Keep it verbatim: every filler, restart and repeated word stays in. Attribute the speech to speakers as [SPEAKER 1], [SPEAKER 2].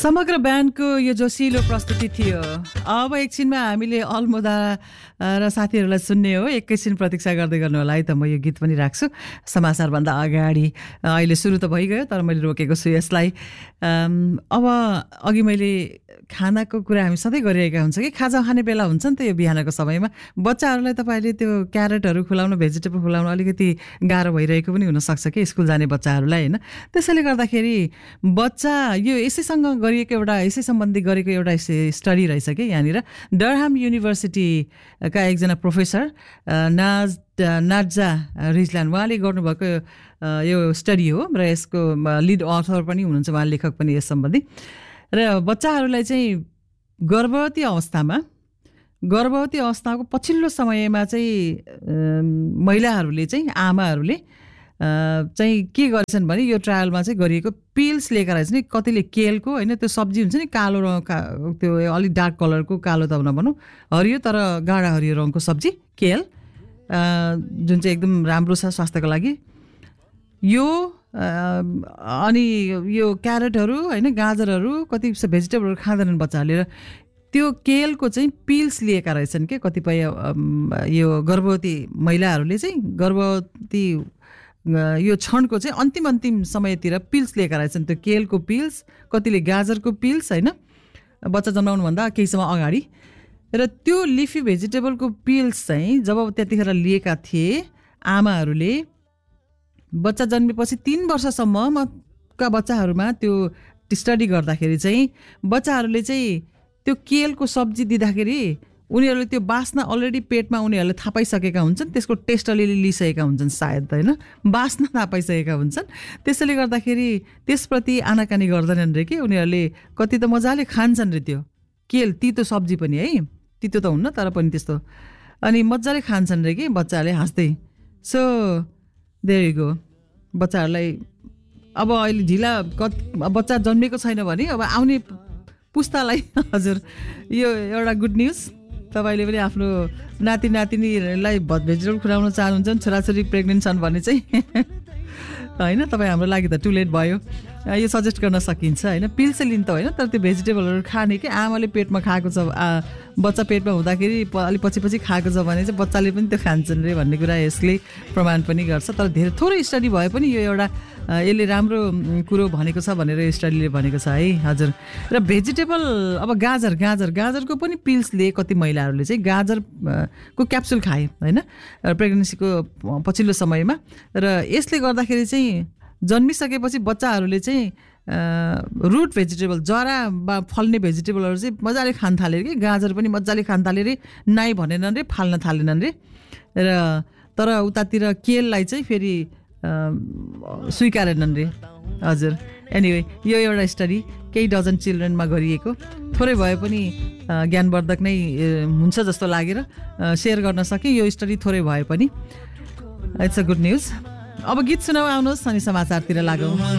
[SPEAKER 1] समग्र ब्यान्डको यो जोसिलो प्रस्तुति थियो। अब एकछिनमा हामीले अलमुदा र साथीहरूलाई सुन्ने हो। एकैछिन प्रतीक्षा गर्दै गर्नु होला है त। म यो गीत पनि राख्छु समाचारभन्दा अगाडि। अहिले सुरु त भइगयो तर मैले रोकेको छु यसलाई। अब अघि मैले खानाको कुरा हामी सधैँ गरिरहेका हुन्छ कि खाजा खाने बेला हुन्छ नि त यो बिहानको समयमा। बच्चाहरूलाई तपाईँले त्यो क्यारेटहरू खुलाउनु, भेजिटेबल खुलाउनु अलिकति गाह्रो भइरहेको पनि हुनसक्छ कि स्कुल जाने बच्चाहरूलाई, होइन? त्यसैले गर्दाखेरि बच्चा यो यसैसँग गरिएको एउटा यसै सम्बन्धी गरेको एउटा स्टडी रहेछ कि यहाँनिर डरहाम युनिभर्सिटीका एकजना प्रोफेसर नाज नाजा रिजलान उहाँले गर्नुभएको यो स्टडी हो र यसको लिड अथर पनि हुनुहुन्छ उहाँ, लेखक पनि यस सम्बन्धी। र बच्चाहरूलाई चाहिँ गर्भवती अवस्थामा गर्भवती अवस्थाको पछिल्लो समयमा चाहिँ महिलाहरूले चाहिँ आमाहरूले चाहिँ के गरेछन् भने यो ट्रायलमा चाहिँ गरिएको पिल्स लिएका रहेछ नि। कतिले केलको, होइन, त्यो सब्जी हुन्छ नि कालो रङ, त्यो अलिक डार्क कलरको, कालो त नभनौँ, हरियो तर गाढा हरियो रङको सब्जी केल, जुन चाहिँ एकदम राम्रो छ स्वास्थ्यको लागि। यो अनि यो क्यारेटहरू, होइन, गाजरहरू, कति भेजिटेबलहरू खाँदैनन् बच्चाहरूले। र त्यो केलको चाहिँ पिल्स लिएका रहेछन् के कतिपय यो गर्भवती महिलाहरूले चाहिँ गर्भवती यो क्षणको चाहिँ अन्तिम अन्तिम समयतिर पिल्स लिएका रहेछन्। त्यो केलको पिल्स, कतिले गाजरको पिल्स, होइन, बच्चा जन्माउनुभन्दा केही समय अगाडि। र त्यो लिफी भेजिटेबलको पिल्स चाहिँ जब त्यतिखेर लिएका थिए आमाहरूले, बच्चा जन्मेपछि तिन वर्षसम्मका बच्चाहरूमा त्यो स्टडी गर्दाखेरि चाहिँ बच्चाहरूले चाहिँ त्यो केलको सब्जी दिँदाखेरि उनीहरूले त्यो बास्ना अलरेडी पेटमा उनीहरूले थाहा पाइसकेका हुन्छन्, त्यसको टेस्ट अलिअलि लिइसकेका हुन्छन् सायद, होइन, बास्ना थाहा पाइसकेका हुन्छन्। त्यसैले गर्दाखेरि त्यसप्रति आनाकानी गर्दैनन् रे कि उनीहरूले। कति त मजाले खान्छन् रे त्यो केल, तितो सब्जी पनि, है, तितो त हुन्न तर पनि त्यस्तो, अनि मजाले खान्छन् रे कि बच्चाहरूले हाँस्दै। So there you go. बच्चाहरूलाई अब अहिले ढिला कति बच्चा जन्मेको छैन भने अब आउने पुस्तालाई हजुर यो एउटा गुड न्युज। तपाईँले पनि आफ्नो नाति नातिनीलाई भेजिटेबल खुवाउन चाहनुहुन्छ भने, छोराछोरी प्रेग्नेन्ट छन् भने चाहिँ होइन, तपाईँ हाम्रो लागि त टु लेट भयो, यो सजेस्ट गर्न सकिन्छ, होइन। पिल्स लिन त होइन, तर त्यो भेजिटेबलहरू खाने कि आमाले पेटमा खाएको छ, बच्चा पेटमा हुँदाखेरि अलिक पछि पछि खाएको छ भने चाहिँ बच्चाले पनि त्यो खान्छन् रे भन्ने कुरा यसले प्रमाण पनि गर्छ। तर धेरै थोरै स्टडी भए पनि यो एउटा यसले राम्रो कुरो भनेको छ भनेर यो स्टडीले भनेको छ, है, हजुर। र भेजिटेबल अब गाजर गाजर गाजरको पनि पिल्स लिए कति महिलाहरूले चाहिँ गाजरको क्याप्सुल खाए, होइन, प्रेग्नेन्सीको पछिल्लो समयमा। र यसले गर्दाखेरि चाहिँ जन्मिसकेपछि बच्चाहरूले चाहिँ रुट भेजिटेबल, जरा वा फल्ने भेजिटेबलहरू चाहिँ मजाले खान थाले कि, गाजर पनि मजाले खान थाले रे, नाइ भनेनन् रे, फाल्न थालेनन् रे। र तर उतातिर केललाई चाहिँ फेरि स्वीकारेनन् रे, हजुर। एनिवे यो एउटा स्टडी केही डजन चिल्ड्रेनमा गरिएको, थोरै भए पनि ज्ञानवर्धक नै हुन्छ जस्तो लागेर सेयर गर्न सकेँ। यो स्टडी थोरै भए पनि इट्स अ गुड न्युज। अब गीत सुनाउ, आउनुहोस् अनि समाचारतिर लागौँ।